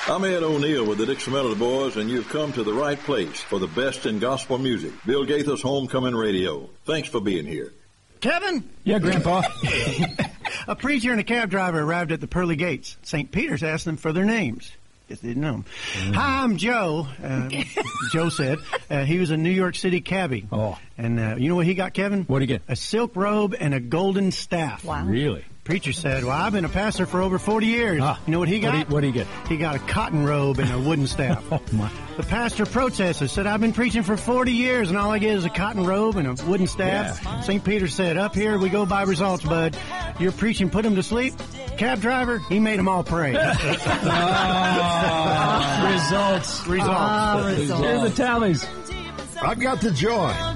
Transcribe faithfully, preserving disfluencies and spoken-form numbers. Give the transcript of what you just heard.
I'm Ed O'Neill with the Dixie Melody Boys, and you've come to the right place for the best in gospel music. Bill Gaith's Homecoming Radio. Thanks for being here. Kevin? Yeah, Grandpa? A preacher and a cab driver arrived at the pearly gates. Saint Peter's asked them for their names. Guess they didn't know them. Mm. Hi, I'm Joe. Uh, Joe said uh, he was a New York City cabbie. Oh. And uh, you know what he got, Kevin? What'd he get? A silk robe and a golden staff. Wow. Really? Preacher said, well, I've been a pastor for over forty years. Ah, you know what he got? What did he, he get? He got a cotton robe and a wooden staff. Oh, my. The pastor protested, said, I've been preaching for forty years, and all I get is a cotton robe and a wooden staff. Yeah. Saint Peter said, up here we go by results, bud. Your preaching put him to sleep. Cab driver, he made them all pray. oh, results. Results. Oh, results. Here's the tallies. I've got the joy.